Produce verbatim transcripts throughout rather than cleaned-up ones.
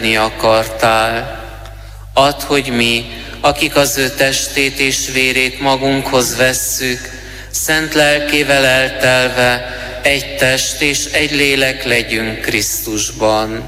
szenvedni akartál. Add, hogy mi, akik az ő testét és vérét magunkhoz vesszük, szent lelkével eltelve egy test és egy lélek legyünk Krisztusban.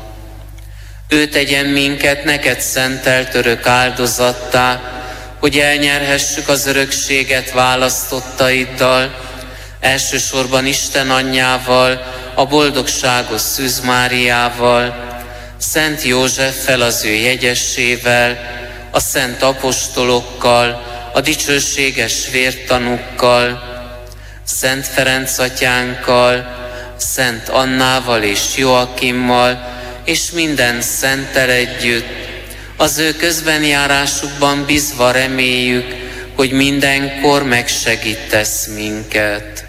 Ő tegyen minket neked szentelt örök áldozattá, hogy elnyerhessük az örökséget választottaiddal, elsősorban Isten anyjával, a boldogságos Szűz Máriával, Szent Józseffel, az ő jegyessével, a szent apostolokkal, a dicsőséges vértanúkkal, Szent Ferenc atyánkkal, Szent Annával és Joakimmal, és minden szenttel együtt, az ő közbenjárásukban bízva reméljük, hogy mindenkor megsegítesz minket.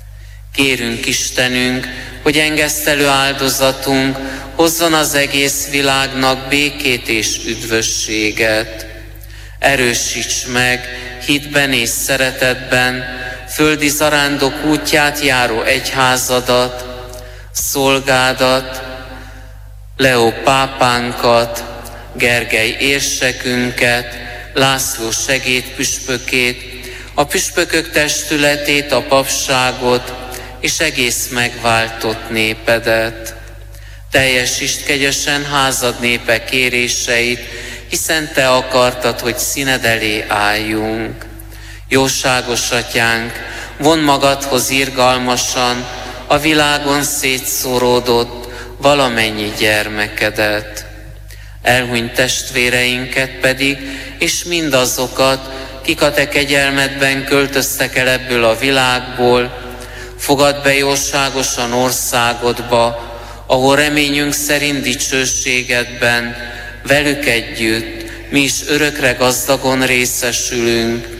Kérünk Istenünk, hogy engesztelő áldozatunk hozzon az egész világnak békét és üdvösséget. Erősíts meg hitben és szeretetben földi zarándok útját járó egyházadat, szolgádat, Leó pápánkat, Gergely érsekünket, László segédpüspökét, a püspökök testületét, a papságot és egész megváltott népedet. Teljesítsd kegyesen házad népe kéréseit, hiszen te akartad, hogy színed elé álljunk. Jóságos atyánk, vondd magadhoz irgalmasan a világon szétszóródott valamennyi gyermekedet. Elhunyt testvéreinket pedig, és mindazokat, kik a te kegyelmedben költöztek el ebből a világból, fogadd be jóságosan országodba, ahol reményünk szerint dicsőségedben velük együtt mi is örökre gazdagon részesülünk,